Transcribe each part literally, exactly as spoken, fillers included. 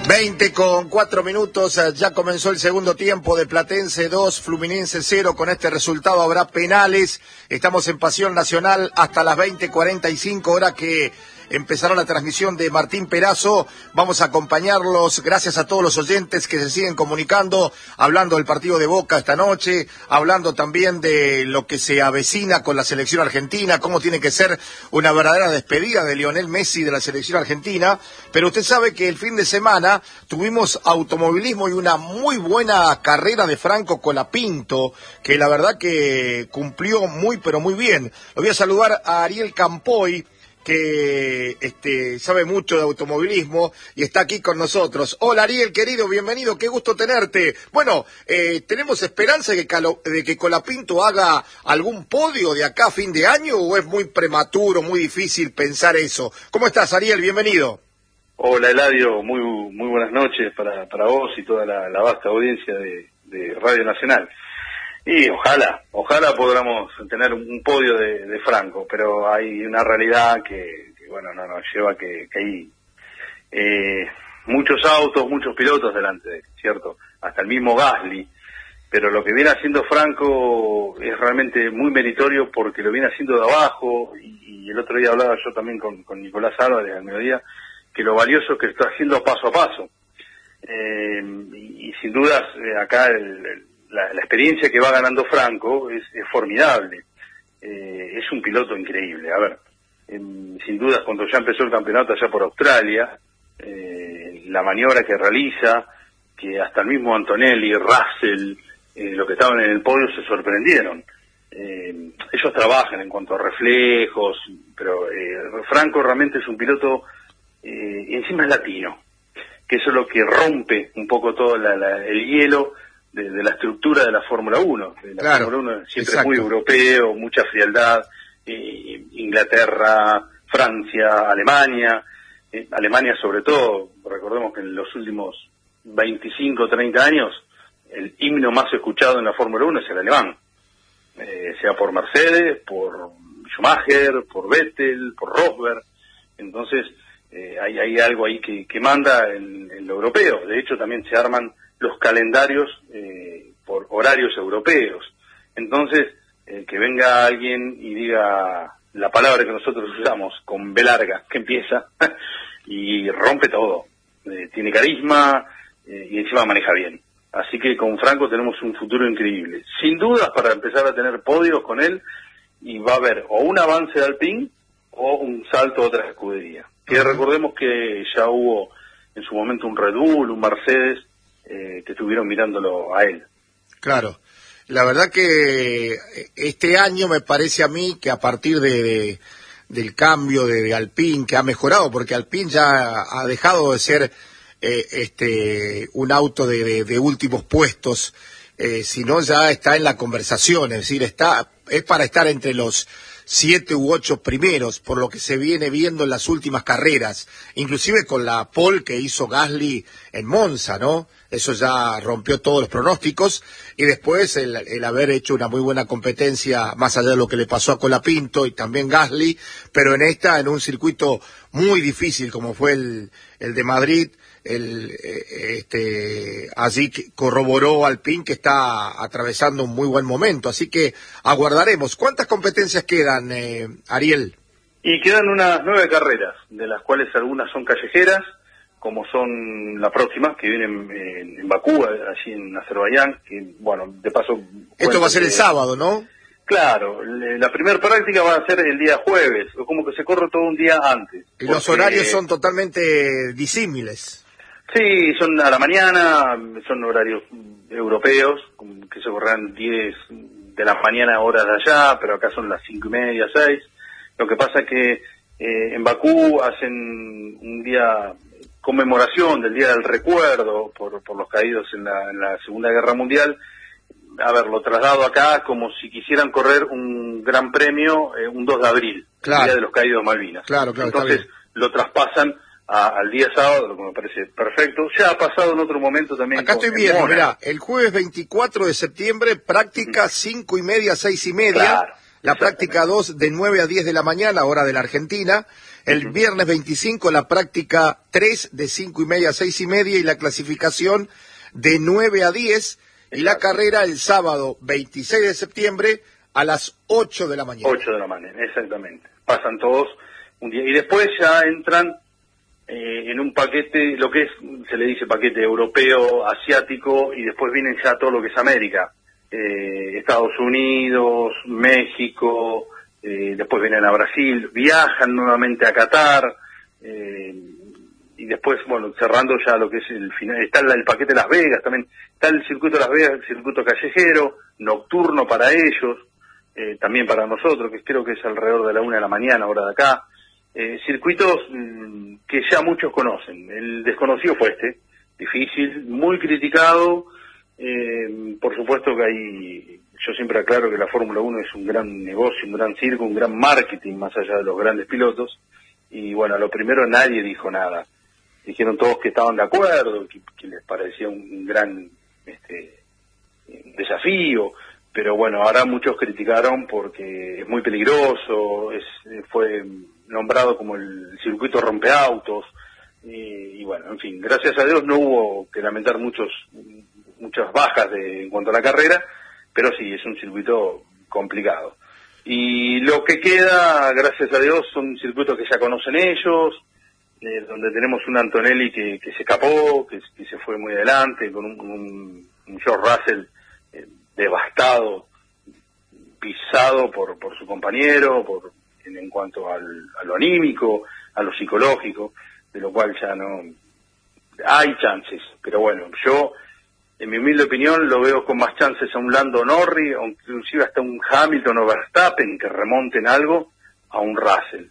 veinte con cuatro minutos, ya comenzó el segundo tiempo de Platense dos, Fluminense cero. Con este resultado habrá penales. Estamos en Pasión Nacional hasta las veinte cuarenta y cinco, hora que empezará la transmisión de Martín Perazo. Vamos a acompañarlos, gracias a todos los oyentes que se siguen comunicando, hablando del partido de Boca esta noche, hablando también de lo que se avecina con la selección argentina, cómo tiene que ser una verdadera despedida de Lionel Messi de la selección argentina. Pero usted sabe que el fin de semana tuvimos automovilismo y una muy buena carrera de Franco Colapinto, que la verdad que cumplió muy pero muy bien. Lo voy a saludar a Ariel Campoy, que este, sabe mucho de automovilismo y está aquí con nosotros. Hola Ariel, querido, bienvenido, qué gusto tenerte. Bueno, eh, ¿tenemos esperanza de que, Calo, de que Colapinto haga algún podio de acá a fin de año o es muy prematuro, muy difícil pensar eso? ¿Cómo estás, Ariel? Bienvenido. Hola Eladio, muy muy buenas noches para, para vos y toda la, la vasta audiencia de, de Radio Nacional. Y ojalá, ojalá podamos tener un podio de, de Franco, pero hay una realidad que, que bueno, no nos lleva que, que hay eh, muchos autos, muchos pilotos delante de él, ¿cierto? Hasta el mismo Gasly, pero lo que viene haciendo Franco es realmente muy meritorio porque lo viene haciendo de abajo, y, y el otro día hablaba yo también con, con Nicolás Álvarez al mediodía, que lo valioso es que está haciendo paso a paso. Eh, y, y sin dudas, eh, acá el, el La, la experiencia que va ganando Franco es, es formidable. Eh, es un piloto increíble. A ver, eh, sin dudas, cuando ya empezó el campeonato allá por Australia, eh, la maniobra que realiza, que hasta el mismo Antonelli, Russell, eh, los que estaban en el podio se sorprendieron. Eh, ellos trabajan en cuanto a reflejos, pero eh, Franco realmente es un piloto, eh, y encima es latino, que eso es lo que rompe un poco todo la, la, el hielo De, de la estructura de la Fórmula uno. La claro, Fórmula uno siempre exacto. Es muy europeo, mucha frialdad, eh, Inglaterra, Francia, Alemania, eh, Alemania sobre todo. Recordemos que en los últimos veinticinco, treinta años, el himno más escuchado en la Fórmula uno es el alemán, eh, sea por Mercedes, por Schumacher, por Vettel, por Rosberg. Entonces, eh, hay, hay algo ahí que, que manda en, en lo europeo. De hecho, también se arman los calendarios eh, por horarios europeos. Entonces, eh, que venga alguien y diga la palabra que nosotros usamos, con B larga, que empieza, y rompe todo. Eh, tiene carisma eh, y encima maneja bien. Así que con Franco tenemos un futuro increíble. Sin dudas para empezar a tener podios con él, y va a haber o un avance de Alpine o un salto a otra escudería. Que uh-huh. Recordemos que ya hubo en su momento un Red Bull, un Mercedes, Eh, que estuvieron mirándolo a él. Claro, la verdad que este año me parece a mí que a partir de, de del cambio de, de Alpine, que ha mejorado, porque Alpine ya ha dejado de ser eh, este un auto de, de, de últimos puestos, eh, sino ya está en la conversación, es decir, está es para estar entre los siete u ocho primeros, por lo que se viene viendo en las últimas carreras, inclusive con la pole que hizo Gasly en Monza, ¿no? Eso ya rompió todos los pronósticos, y después el, el haber hecho una muy buena competencia, más allá de lo que le pasó a Colapinto y también Gasly, pero en esta, en un circuito muy difícil como fue el, el de Madrid, el este allí corroboró Alpine que está atravesando un muy buen momento, así que aguardaremos. ¿Cuántas competencias quedan, eh, Ariel? Y quedan unas nueve carreras, de las cuales algunas son callejeras, como son la próxima, que viene en, en, en Bakú, allí en Azerbaiyán, que, bueno, de paso... Esto va a ser que, el sábado, ¿no? Claro, la primera práctica va a ser el día jueves, o como que se corre todo un día antes. Y los porque... horarios son totalmente disímiles. Sí, son a la mañana, son horarios europeos, que se correrán diez de la mañana horas de allá, pero acá son las cinco y media, seis. Lo que pasa es que eh, en Bakú hacen un día conmemoración del Día del Recuerdo por, por los caídos en la, en la Segunda Guerra Mundial. A ver, lo traslado acá como si quisieran correr un gran premio eh, un dos de abril, claro. El Día de los Caídos de Malvinas. Claro, claro, entonces lo traspasan a, al día sábado, lo que me parece perfecto. Ya ha pasado en otro momento también. Acá con, estoy viendo, mirá, el jueves veinticuatro de septiembre, práctica cinco y media, seis y media. Claro. La práctica dos de nueve a diez de la mañana, hora de la Argentina. El uh-huh. viernes veinticinco la práctica tres de cinco y media a seis y media y la clasificación de nueve a diez. Exacto. Y la carrera el sábado veintiséis de septiembre a las ocho de la mañana. ocho de la mañana, exactamente. Pasan todos un día. Y después ya entran eh, en un paquete, lo que es, se le dice paquete europeo, asiático, y después vienen ya todo lo que es América. Eh, Estados Unidos, México, eh, después vienen a Brasil, viajan nuevamente a Qatar, eh, y después, bueno, cerrando ya lo que es el final, está el, el paquete de Las Vegas también, está el circuito de Las Vegas, el circuito callejero, nocturno para ellos, eh, también para nosotros, que creo que es alrededor de la una de la mañana, hora de acá, eh, circuitos mmm, que ya muchos conocen. El desconocido fue este, difícil, muy criticado, eh, por supuesto que hay, yo siempre aclaro que la Fórmula uno es un gran negocio, un gran circo, un gran marketing más allá de los grandes pilotos, y bueno, a lo primero nadie dijo nada. Dijeron todos que estaban de acuerdo, que, que les parecía un, un gran este, desafío, pero bueno, ahora muchos criticaron porque es muy peligroso, es, fue nombrado como el circuito rompeautos, y, y bueno, en fin, gracias a Dios no hubo que lamentar muchos muchas bajas de, en cuanto a la carrera, pero sí, es un circuito complicado. Y lo que queda, gracias a Dios, son circuitos que ya conocen ellos, Eh, donde tenemos un Antonelli que, que se escapó, que, que se fue muy adelante, con un, un, un George Russell eh, devastado, pisado por, por su compañero, por en, en cuanto al, a lo anímico, a lo psicológico, de lo cual ya no hay chances. Pero bueno, yo, en mi humilde opinión, lo veo con más chances a un Lando Norris, o inclusive hasta un Hamilton o Verstappen que remonten algo, a un Russell,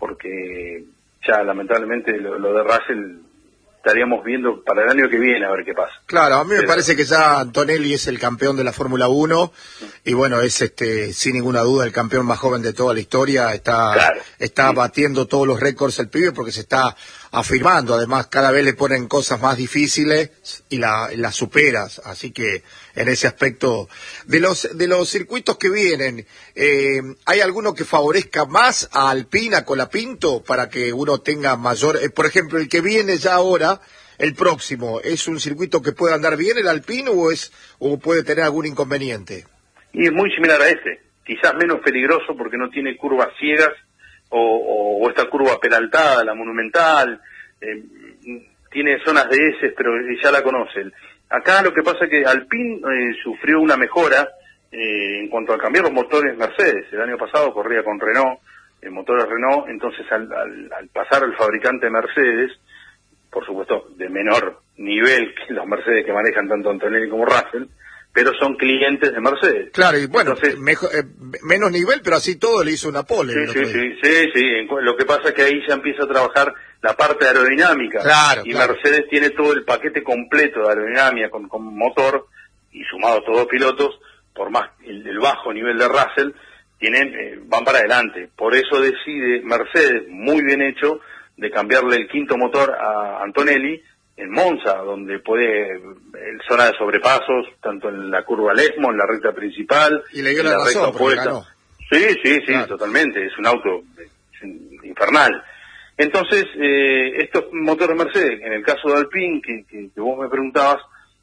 porque ya lamentablemente lo, lo de Russell estaríamos viendo para el año que viene a ver qué pasa. Claro, a mí Pero... me parece que ya Antonelli es el campeón de la Fórmula uno y bueno, es este sin ninguna duda el campeón más joven de toda la historia, está claro. está sí. batiendo todos los récords el pibe porque se está afirmando, además cada vez le ponen cosas más difíciles y la las superas, así que en ese aspecto de los de los circuitos que vienen, eh, ¿hay alguno que favorezca más a Alpine, a Colapinto para que uno tenga mayor, eh, por ejemplo, el que viene ya ahora, el próximo, ¿es un circuito que puede andar bien el Alpine o es o puede tener algún inconveniente? Y es muy similar a este, quizás menos peligroso porque no tiene curvas ciegas o, o, o esta curva peraltada, la monumental, eh, tiene zonas de heces, pero ya la conocen. Acá lo que pasa es que Alpine eh, sufrió una mejora eh, en cuanto a cambiar los motores Mercedes. El año pasado corría con Renault, eh, motores Renault, entonces al, al, al pasar al fabricante Mercedes, por supuesto de menor nivel que los Mercedes que manejan tanto Antonelli como Russell, pero son clientes de Mercedes. Claro, y bueno, entonces, mejor, eh, menos nivel, pero así todo le hizo una pole. Sí, sí, sí, sí, sí, lo que pasa es que ahí ya empieza a trabajar la parte aerodinámica, claro, y claro. Mercedes tiene todo el paquete completo de aerodinámica con, con motor, y sumado a todos los pilotos, por más el, el bajo nivel de Russell, tienen eh, van para adelante. Por eso decide Mercedes, muy bien hecho, de cambiarle el quinto motor a Antonelli, en Monza, donde puede, en zona de sobrepasos, tanto en la curva Lesmo, en la recta principal, y le dio en la, la razón, recta opuesta. Ganó. Sí, sí, sí, claro. Totalmente, es un auto es un infernal. Entonces, eh, estos motores Mercedes, en el caso de Alpine, que, que, que vos me preguntabas,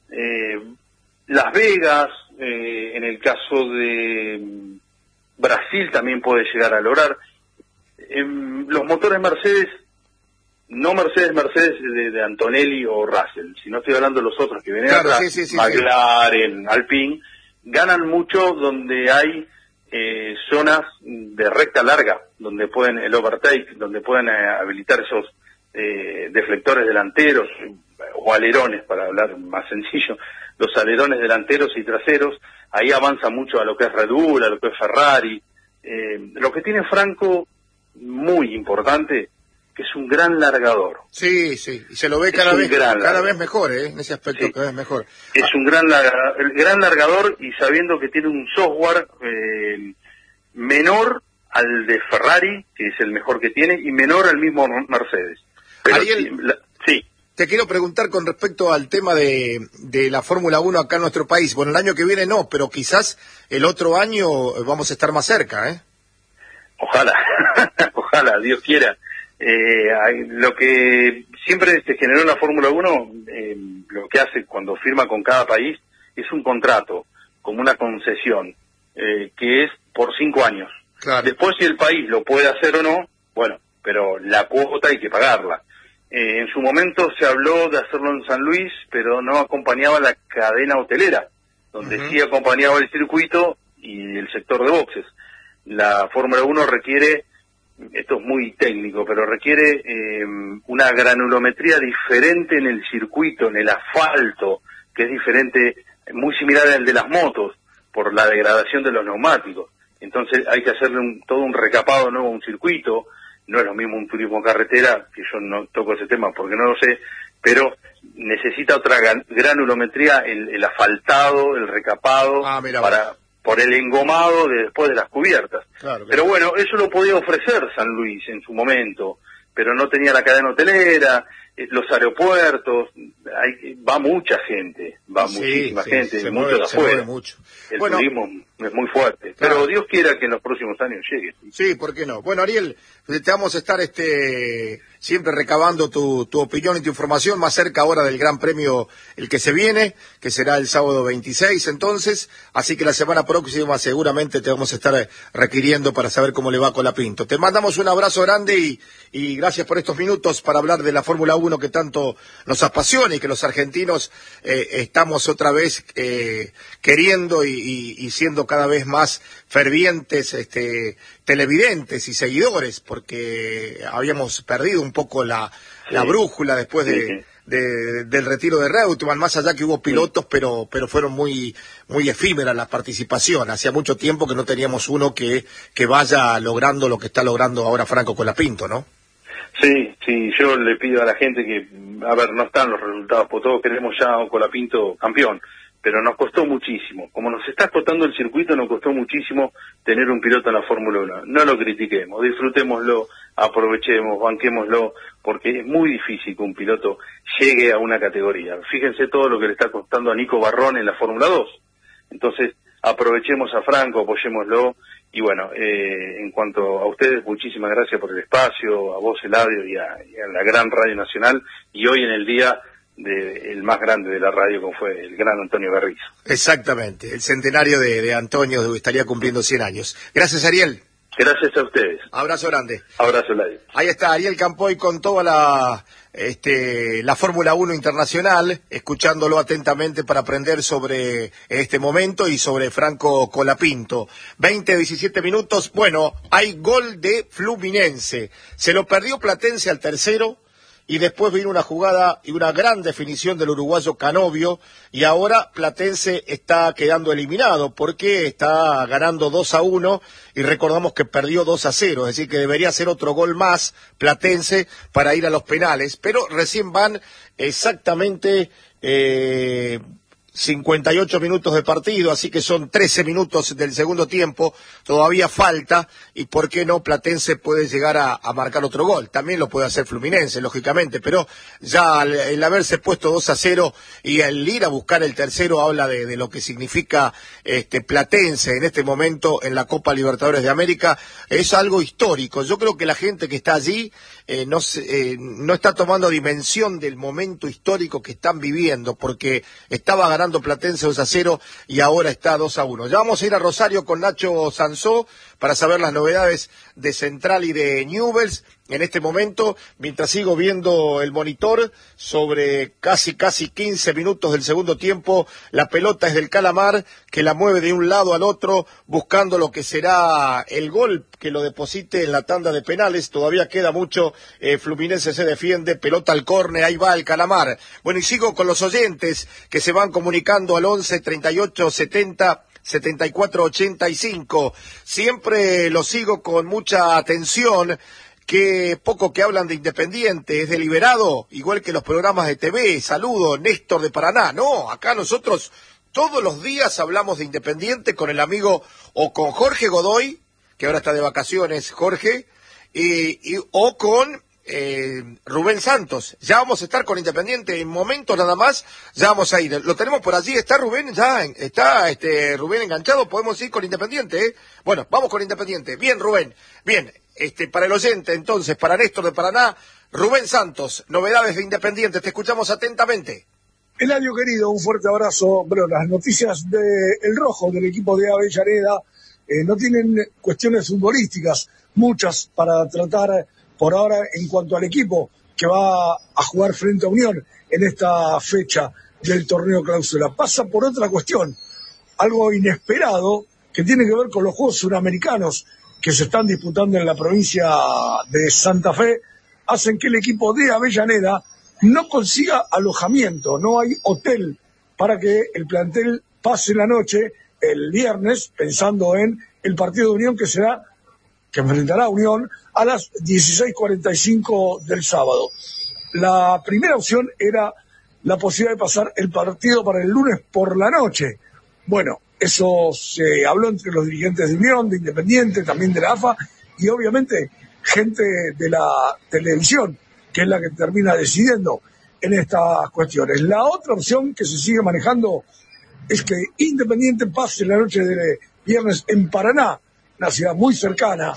eh, Las Vegas, eh, en el caso de Brasil también puede llegar a lograr. Eh, los motores Mercedes, no Mercedes, Mercedes de, de Antonelli o Russell, si no estoy hablando de los otros que vienen claro, atrás, sí, sí, sí, McLaren, sí. Alpine, ganan mucho donde hay eh, zonas de recta larga, donde pueden el overtake, donde pueden eh, habilitar esos eh, deflectores delanteros o alerones, para hablar más sencillo, los alerones delanteros y traseros, ahí avanza mucho a lo que es Red Bull, a lo que es Ferrari. Eh, lo que tiene Franco, muy importante, que es un gran largador. Sí, sí, y se lo ve cada vez cada vez mejor, ¿eh? En ese aspecto sí. Cada vez mejor. Es un gran largador, el gran largador, y sabiendo que tiene un software eh, menor al de Ferrari, que es el mejor que tiene, y menor al mismo Mercedes. Pero Ariel, sí, la, sí. te quiero preguntar con respecto al tema de, de la Fórmula uno acá en nuestro país. Bueno, el año que viene no, pero quizás el otro año vamos a estar más cerca, ¿eh? Ojalá, ojalá, Dios quiera. Eh, hay, lo que siempre se generó en la Fórmula uno, eh, lo que hace cuando firma con cada país, es un contrato, como una concesión, eh, que es por cinco años. Claro. Después, si el país lo puede hacer o no, bueno, pero la cuota hay que pagarla. Eh, en su momento se habló de hacerlo en San Luis, pero no acompañaba la cadena hotelera, donde uh-huh. sí acompañaba el circuito y el sector de boxes. La Fórmula uno requiere, esto es muy técnico, pero requiere eh, una granulometría diferente en el circuito, en el asfalto, que es diferente, muy similar al de las motos, por la degradación de los neumáticos. Entonces hay que hacerle un, todo un recapado nuevo a un circuito. No es lo mismo un turismo carretera, que yo no toco ese tema porque no lo sé, pero necesita otra granulometría, el, el asfaltado, el recapado, ah, mira, para por el engomado de después de las cubiertas. Claro, claro. Pero bueno, eso lo podía ofrecer San Luis en su momento, pero no tenía la cadena hotelera, eh, los aeropuertos, hay, va mucha gente, va sí, muchísima sí, gente, se mucho mueve, de afuera. Mucho. El bueno, turismo es muy fuerte, claro. pero Dios quiera que en los próximos años llegue. Sí, ¿por qué no? Bueno, Ariel, te vamos a estar este siempre recabando tu, tu opinión y tu información, más cerca ahora del Gran Premio, el que se viene, que será el sábado veintiséis entonces, así que la semana próxima seguramente te vamos a estar requiriendo para saber cómo le va a Colapinto. Te mandamos un abrazo grande y, y gracias por estos minutos para hablar de la Fórmula uno que tanto nos apasiona y que los argentinos eh, estamos otra vez eh, queriendo y, y, y siendo cada vez más fervientes este televidentes y seguidores, porque habíamos perdido un poco la, sí. la brújula después de, sí. de, del retiro de Reutemann, más allá que hubo pilotos, sí. pero pero fueron muy muy efímeras las participaciones. Hacía mucho tiempo que no teníamos uno que, que vaya logrando lo que está logrando ahora Franco Colapinto, ¿no? Sí, sí, yo le pido a la gente que, a ver, no están los resultados, porque todos queremos ya a un Colapinto campeón, pero nos costó muchísimo. Como nos está costando el circuito, nos costó muchísimo tener un piloto en la Fórmula uno. No lo critiquemos, disfrutémoslo, aprovechemos, banquémoslo, porque es muy difícil que un piloto llegue a una categoría. Fíjense todo lo que le está costando a Nico Barrón en la Fórmula dos. Entonces, aprovechemos a Franco, apoyémoslo, y bueno, eh, en cuanto a ustedes, muchísimas gracias por el espacio, a vos, Eladio, y a, y a la gran Radio Nacional, y hoy en el día de el más grande de la radio, como fue el gran Antonio Garrizo. Exactamente, el centenario de, de Antonio estaría cumpliendo cien años. Gracias, Ariel. Gracias a ustedes. Abrazo grande. Abrazo, Eladio. Ahí está Ariel Campoy con toda la este la Fórmula uno internacional, escuchándolo atentamente para aprender sobre este momento y sobre Franco Colapinto. veinte, diecisiete minutos. Bueno, hay gol de Fluminense. Se lo perdió Platense al tercero. Y después vino una jugada y una gran definición del uruguayo Canovio, y ahora Platense está quedando eliminado porque está ganando dos a uno y recordamos que perdió dos a cero, es decir que debería hacer otro gol más Platense para ir a los penales, pero recién van exactamente eh, cincuenta y ocho minutos de partido, así que son trece minutos del segundo tiempo, todavía falta, y por qué no Platense puede llegar a, a marcar otro gol, también lo puede hacer Fluminense, lógicamente, pero ya el, el haberse puesto dos a cero y el ir a buscar el tercero habla de, de lo que significa este Platense en este momento en la Copa Libertadores de América, es algo histórico. Yo creo que la gente que está allí eh, no, se, eh, no está tomando dimensión del momento histórico que están viviendo, porque estaba ganando Platense dos a cero y ahora está dos a uno. Ya vamos a ir a Rosario con Nacho Sansó para saber las novedades de Central y de Newell's en este momento, mientras sigo viendo el monitor sobre casi casi quince minutos del segundo tiempo. La pelota es del Calamar, que la mueve de un lado al otro buscando lo que será el gol que lo deposite en la tanda de penales. Todavía queda mucho, eh, Fluminense se defiende, pelota al córner, ahí va el Calamar. Bueno, y sigo con los oyentes que se van comunicando al once, treinta y ocho, setenta, setenta y cuatro, ochenta y cinco. Siempre lo sigo con mucha atención. Que poco que hablan de Independiente, es deliberado, igual que los programas de T V. Saludo, Néstor de Paraná. No, acá nosotros todos los días hablamos de Independiente con el amigo o con Jorge Godoy, que ahora está de vacaciones, Jorge, y, y, o con eh, Rubén Santos. Ya vamos a estar con Independiente en momentos nada más, ya vamos a ir. Lo tenemos por allí, está Rubén, ya está este Rubén enganchado, podemos ir con Independiente, ¿eh? Bueno, vamos con Independiente. Bien, Rubén, bien, este para el oyente entonces, para Néstor de Paraná, Rubén Santos, novedades de Independiente, te escuchamos atentamente. Eladio querido, un fuerte abrazo. Bueno, las noticias de El Rojo, del equipo de Avellaneda, eh, no tienen cuestiones futbolísticas, muchas para tratar por ahora en cuanto al equipo que va a jugar frente a Unión en esta fecha del torneo clausura. Pasa por otra cuestión, algo inesperado que tiene que ver con los Juegos Suramericanos que se están disputando en la provincia de Santa Fe, hacen que el equipo de Avellaneda no consiga alojamiento, no hay hotel para que el plantel pase la noche el viernes, pensando en el partido de Unión que será, que enfrentará a Unión a las dieciséis cuarenta y cinco del sábado. La primera opción era la posibilidad de pasar el partido para el lunes por la noche. Bueno, eso se habló entre los dirigentes de Unión, de Independiente, también de la A F A, y obviamente gente de la televisión, que es la que termina decidiendo en estas cuestiones. La otra opción que se sigue manejando es que Independiente pase la noche de viernes en Paraná, una ciudad muy cercana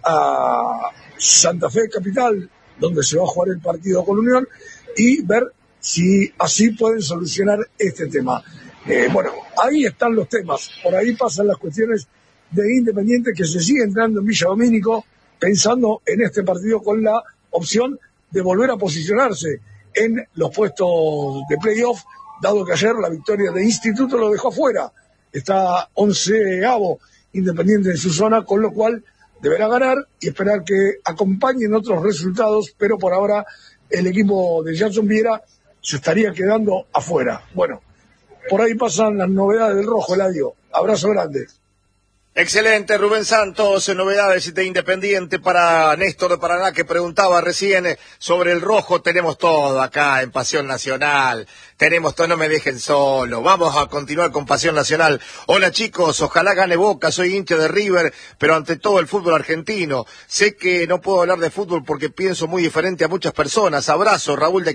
a Santa Fe capital, donde se va a jugar el partido con Unión, y ver si así pueden solucionar este tema. Eh, bueno, ahí están los temas, por ahí pasan las cuestiones de Independiente, que se sigue entrando en Villa Domínico, pensando en este partido con la opción de volver a posicionarse en los puestos de playoff, dado que ayer la victoria de Instituto lo dejó afuera. Está onceavo Independiente en su zona, con lo cual deberá ganar y esperar que acompañen otros resultados, pero por ahora el equipo de Jackson Viera se estaría quedando afuera. Bueno, por ahí pasan las novedades del Rojo, Eladio. Abrazo grande. Excelente, Rubén Santos, novedades de Independiente para Néstor de Paraná, que preguntaba recién sobre el Rojo. Tenemos todo acá en Pasión Nacional, tenemos todo, no me dejen solo, vamos a continuar con Pasión Nacional. Hola chicos, ojalá gane Boca, soy hincha de River, pero ante todo el fútbol argentino. Sé que no puedo hablar de fútbol porque pienso muy diferente a muchas personas. Abrazo, Raúl de